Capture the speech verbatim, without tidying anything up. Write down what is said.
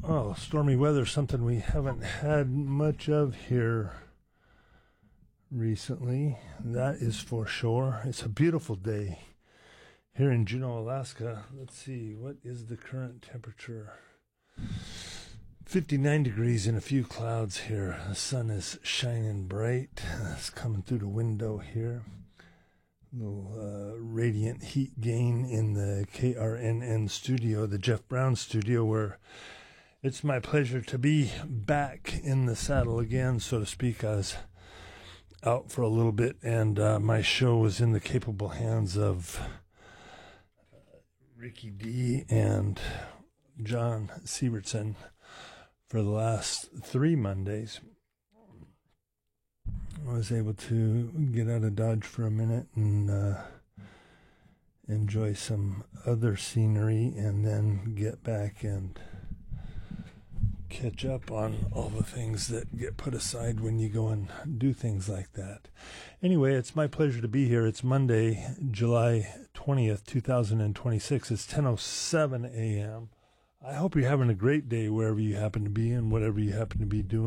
Oh, stormy weather, something we haven't had much of here recently. That is for sure. It's a beautiful day here in Juneau, Alaska. Let's see, what is the current temperature? fifty-nine degrees and a few clouds here. The sun is shining bright. It's coming through the window here. Little uh, radiant heat gain in the K R N N studio, the Jeff Brown studio, where it's my pleasure to be back in the saddle again, so to speak. I was out for a little bit, and uh, my show was in the capable hands of Ricky D and John Sievertson for the last three Mondays. I was able to get out of Dodge for a minute and uh, enjoy some other scenery, and then get back and catch up on all the things that get put aside when you go and do things like that. Anyway, it's my pleasure to be here. It's Monday, July twentieth, twenty twenty-six. It's ten oh seven a.m. I hope you're having a great day wherever you happen to be and whatever you happen to be doing.